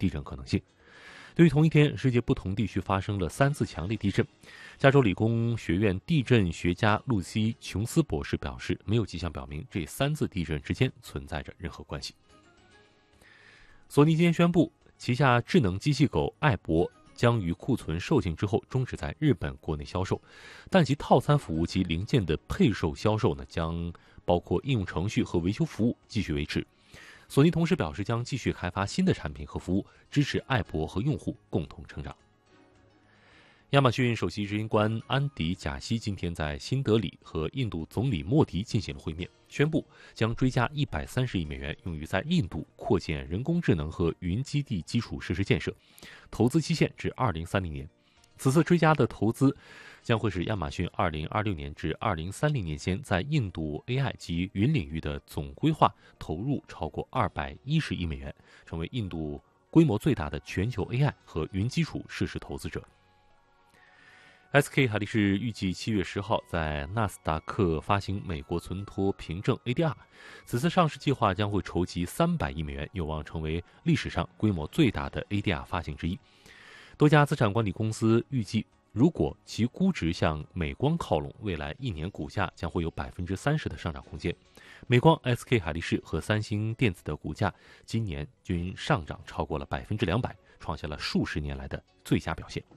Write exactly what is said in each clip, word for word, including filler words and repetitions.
地震可能性。对于同一天，世界不同地区发生了三次强烈地震。加州理工学院地震学家露西·琼斯博士表示，没有迹象表明这三次地震之间存在着任何关系。索尼今天宣布，旗下智能机器狗艾博将于库存售罄之后终止在日本国内销售，但其套餐服务及零件的配售销售呢，将包括应用程序和维修服务继续维持。索尼同时表示，将继续开发新的产品和服务，支持艾博和用户共同成长。亚马逊首席执行官安迪·贾西今天在新德里和印度总理莫迪进行了会面，宣布将追加一百三十亿美元用于在印度扩建人工智能和云基地基础设施建设，投资期限至二零三零年。此次追加的投资将会使亚马逊二零二六年至二零三零年间在印度 A I 及云领域的总规划投入超过二百一十亿美元，成为印度规模最大的全球 A I 和云基础设施投资者。S K 海力士预计七月十号在纳斯达克发行美国存托凭证 A D R， 此次上市计划将会筹集三百亿美元，有望成为历史上规模最大的 A D R 发行之一。多家资产管理公司预计，如果其估值向美光靠拢，未来一年股价将会有百分之三十的上涨空间。美光、S K 海力士和三星电子的股价今年均上涨超过了百分之两百，创下了数十年来的最佳表现。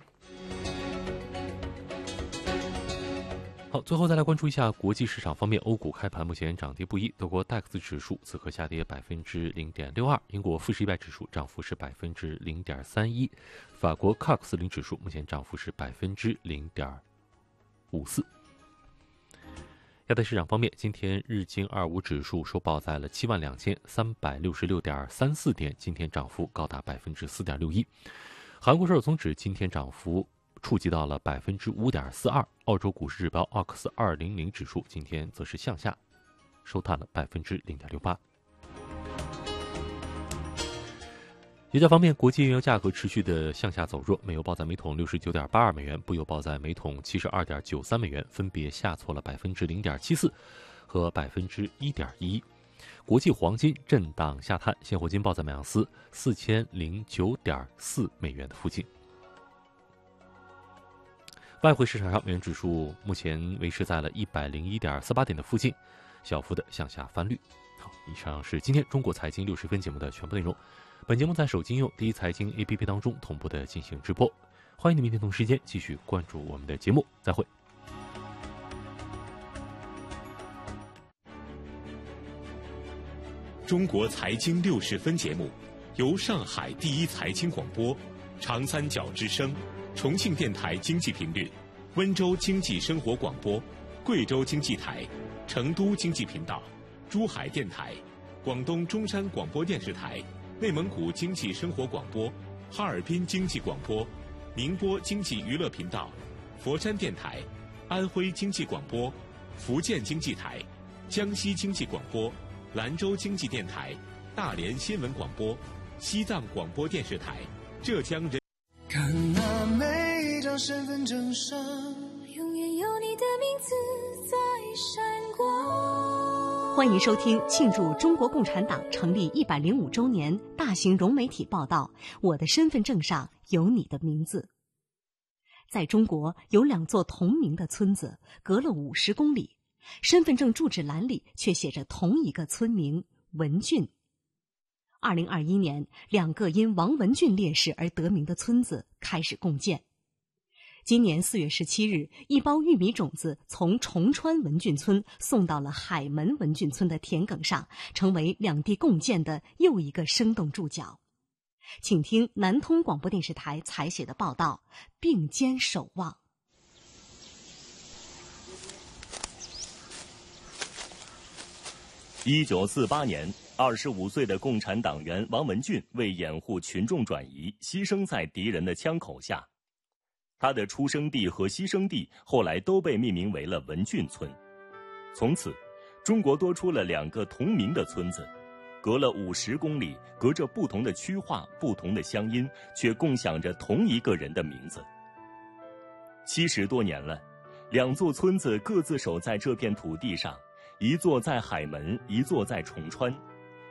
好，最后再来关注一下国际市场方面，欧股开盘目前涨跌不一，德国 D A X 指数此刻下跌百分之零点六二，英国富时一百指数涨幅是百分之零点三一，法国 C A C 四零指数目前涨幅是百分之零点五四。亚太市场方面，今天日经二五指数收报在了七万两千三百六十六点三四点，今天涨幅高达百分之四点六一。韩国首尔综指今天涨幅触及到了百分之五点四二，澳洲股市指标奥克斯二零零指数今天则是向下，收探了百分之零点六八。油价方面，国际原油价格持续的向下走弱，美油报在每桶六十九点八二美元，布油报在每桶七十二点九三美元，分别下挫了百分之零点七四和百分之一点一一。国际黄金震荡下探，现货金报在每盎司四千零九点四美元的附近。外汇市场上，美元指数目前维持在了一百零一点四八点的附近，小幅的向下翻绿。好，以上是今天中国财经六十分节目的全部内容。本节目在手机应用第一财经 A P P 当中同步的进行直播，欢迎你明天同时间继续关注我们的节目，再会。 中国财经六十分节目由上海第一财经广播、长三角之声、重庆电台经济频率、温州经济生活广播、贵州经济台、成都经济频道、珠海电台、广东中山广播电视台、内蒙古经济生活广播、哈尔滨经济广播、宁波经济娱乐频道、佛山电台、安徽经济广播、福建经济台、江西经济广播、兰州经济电台、大连新闻广播、西藏广播电视台、浙江人。 看那每张身份证上，永远有你的名字在闪光。 欢迎收听庆祝中国共产党成立一百零五周年大型融媒体报道《我的身份证上有你的名字》。在中国有两座同名的村子，隔了五十公里，身份证住址栏里却写着同一个村名文俊。二零二一年，两个因王文俊烈士而得名的村子开始共建。今年四月十七日，一包玉米种子从崇川文俊村送到了海门文俊村的田埂上，成为两地共建的又一个生动注脚。请听南通广播电视台采写的报道，并肩守望。 一九四八年，二十五岁的共产党员王文俊为掩护群众转移，牺牲在敌人的枪口下。他的出生地和牺牲地后来都被命名为了文俊村。从此，中国多出了两个同名的村子，隔了五十公里，隔着不同的区划、不同的乡音，却共享着同一个人的名字。七十多年了，两座村子各自守在这片土地上，一座在海门，一座在崇川。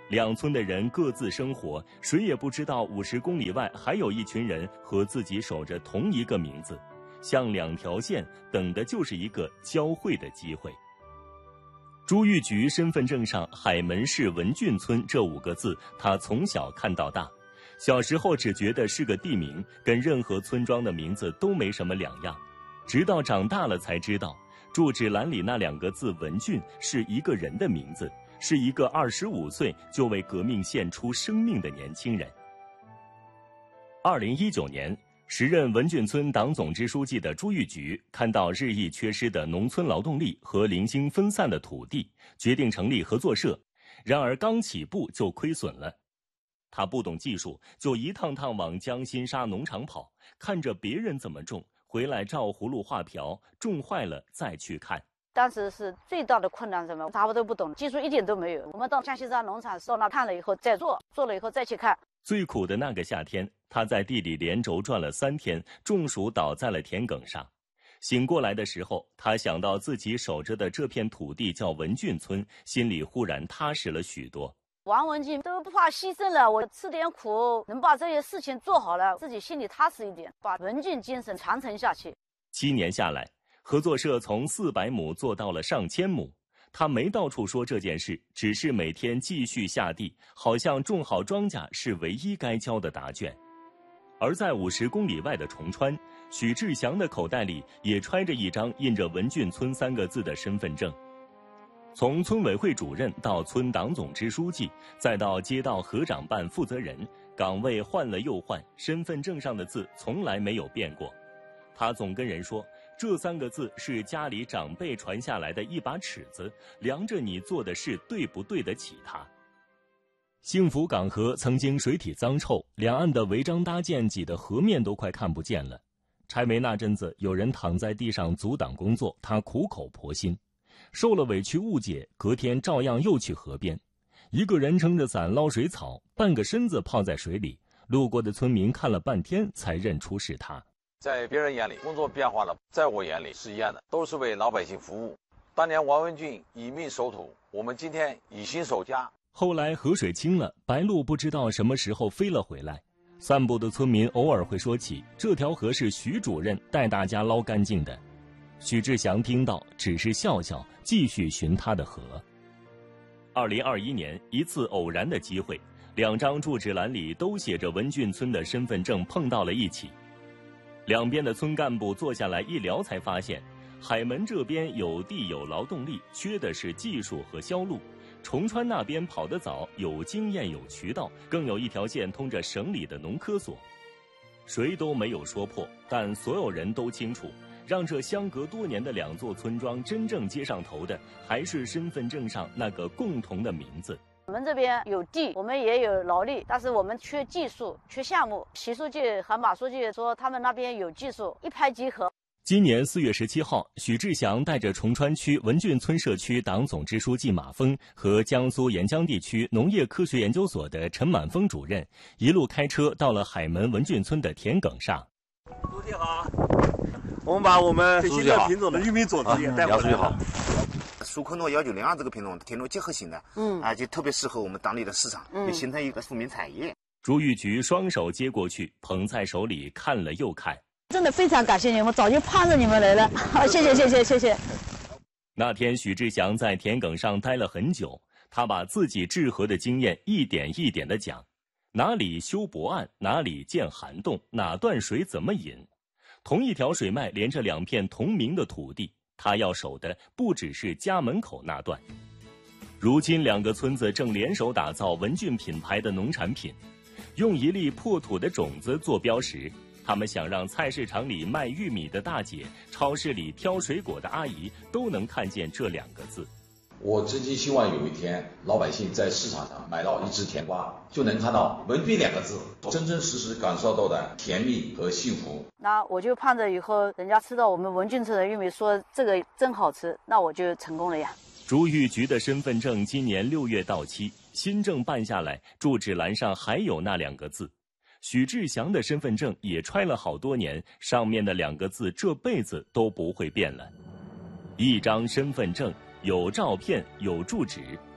两村的人各自生活，谁也不知道五十公里外还有一群人和自己守着同一个名字，像两条线，等的就是一个交汇的机会。朱玉菊身份证上海门市文俊村这五个字，他从小看到大，小时候只觉得是个地名，跟任何村庄的名字都没什么两样，直到长大了才知道，住址栏里那两个字文俊是一个人的名字，是一个二十五岁就为革命献出生命的年轻人。二零一九年，时任文俊村党总支书记的朱玉菊看到日益缺失的农村劳动力和零星分散的土地，决定成立合作社。然而刚起步就亏损了，他不懂技术，就一趟趟往江心沙农场跑，看着别人怎么种，回来照葫芦画瓢，种坏了再去看。 当时是最大的困难是什么？啥我都不懂，技术一点都没有。我们到江心沙农场到那看了以后再做，做了以后再去看。 最苦的那个夏天，他在地里连轴转了三天，中暑倒在了田埂上。醒过来的时候，他想到自己守着的这片土地叫文俊村，心里忽然踏实了许多。 王文俊都不怕牺牲了，我吃点苦，能把这些事情做好了，自己心里踏实一点，把文俊精神传承下去。 七年下来，合作社从四百亩做到了上千亩。他没到处说这件事，只是每天继续下地，好像种好庄稼是唯一该交的答卷。而在五十公里外的崇川，许志祥的口袋里也揣着一张印着文俊村三个字的身份证。从村委会主任到村党总支书记，再到街道河长办负责人，岗位换了又换，身份证上的字从来没有变过。他总跟人说，这三个字是家里长辈传下来的一把尺子，量着你做的事对不对得起它。幸福港河曾经水体脏臭，两岸的违章搭建挤得河面都快看不见了。拆煤那阵子，有人躺在地上阻挡工作，他苦口婆心。受了委屈误解，隔天照样又去河边，一个人撑着伞捞水草，半个身子泡在水里。路过的村民看了半天才认出是他。 在别人眼里工作变化了，在我眼里是一样的，都是为老百姓服务。当年王文俊以命守土，我们今天以心守家。 后来河水清了，白鹭不知道什么时候飞了回来。散步的村民偶尔会说起，这条河是徐主任带大家捞干净的。许志祥听到只是笑笑，继续寻他的河。二零二一年，一次偶然的机会，两张住址栏里都写着文俊村的身份证碰到了一起。两边的村干部坐下来一聊，才发现海门这边有地有劳动力，缺的是技术和销路；崇川那边跑得早，有经验有渠道，更有一条线通着省里的农科所。谁都没有说破，但所有人都清楚，让这相隔多年的两座村庄真正接上头的，还是身份证上那个共同的名字。 我们这边有地，我们也有劳力，但是我们缺技术，缺项目。习书记和马书记说他们那边有技术，一拍即合。 今年四月十七号，许志祥带着崇川区文俊村社区党总支书记马峰和江苏沿江地区农业科学研究所的陈满峰主任，一路开车到了海门文俊村的田埂上。 书记好，我们把我们最新的品种的玉米种子也带回来了。 苏科诺幺九零二这个品种田螺结合型的，嗯啊，就特别适合我们当地的市场，嗯，就形成一个富民产业。 朱玉菊双手接过去，捧在手里看了又看。 真的非常感谢你们，早就盼着你们来了。好，谢谢谢谢谢谢。 那天许志祥在田埂上待了很久，他把自己治河的经验一点一点地讲，哪里修驳岸，哪里建涵洞，哪段水怎么引。同一条水脉连着两片同名的土地，他要守的不只是家门口那段。如今两个村子正联手打造文俊品牌的农产品，用一粒破土的种子做标识。他们想让菜市场里卖玉米的大姐，超市里挑水果的阿姨都能看见这两个字。 我真心希望有一天，老百姓在市场上买到一只甜瓜，就能看到文俊两个字，真真实实感受到的甜蜜和幸福。 那我就盼着以后人家吃到我们文俊村的玉米，说这个真好吃，那我就成功了呀。 朱玉菊的身份证今年六月到期，新证办下来，住址栏上还有那两个字。许志祥的身份证也揣了好多年，上面的两个字这辈子都不会变了。一张身份证，有照片，有住址，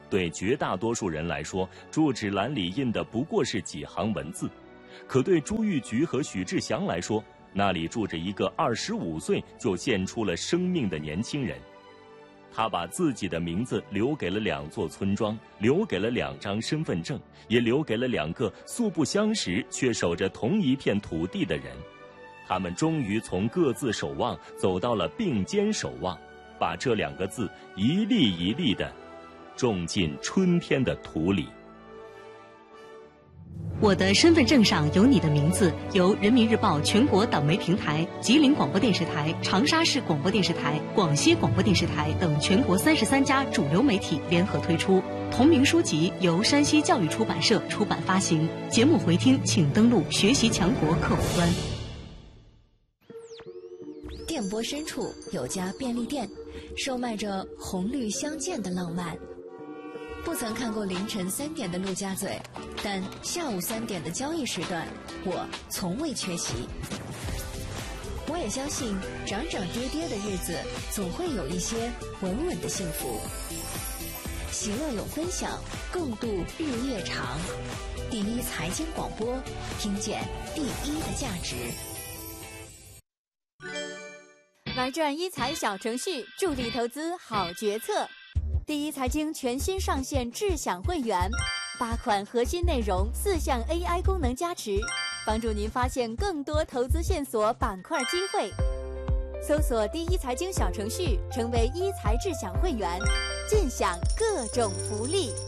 对绝大多数人来说，住址栏里印的不过是几行文字，可对朱玉菊和许志祥来说，那里住着一个二十五岁就献出了生命的年轻人。他把自己的名字留给了两座村庄，留给了两张身份证，也留给了两个素不相识却守着同一片土地的人。他们终于从各自守望走到了并肩守望，把这两个字一粒一粒地种进春天的土里。 我的身份证上有你的名字，由人民日报全国党媒平台、吉林广播电视台、长沙市广播电视台、广西广播电视台等全国三十三家主流媒体联合推出。同名书籍由山西教育出版社出版发行。节目回听请登录学习强国客户端。 电波深处有家便利店，售卖着红绿相间的浪漫。不曾看过凌晨三点的陆家嘴，但下午三点的交易时段，我从未缺席。我也相信，涨涨跌跌的日子，总会有一些稳稳的幸福。喜乐永分享，共度日夜长。第一财经广播，听见第一的价值。 玩转一财小程序，助力投资好决策。第一财经全新上线智享会员，八款核心内容，四项 A I 功能加持，帮助您发现更多投资线索、板块机会。搜索第一财经小程序，成为一财智享会员，尽享各种福利。